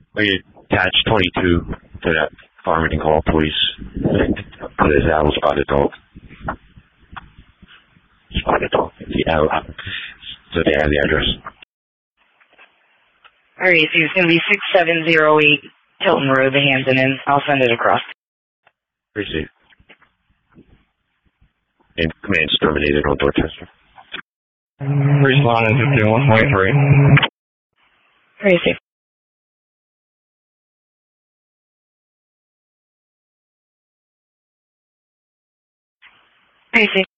We attach 22 to that Farmington call, please. And put it as Al Spotted Dog. Spotted Dog. The Al. So they have the address. Alright, so it's going to be 6708 Tilton Road, the Hampton Inn. I'll send it across. Appreciate it. And command's terminated on Dorchester. Responding to 1.3. Very safe. Very safe.